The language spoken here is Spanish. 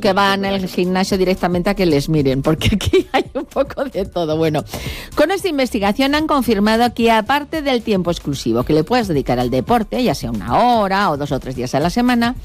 que van al gimnasio directamente a que les miren, porque aquí hay un poco de todo. Bueno, con esta investigación han confirmado que aparte del tiempo exclusivo que le puedes dedicar al deporte, ya sea 1 hora o 2 o 3 días a la semana,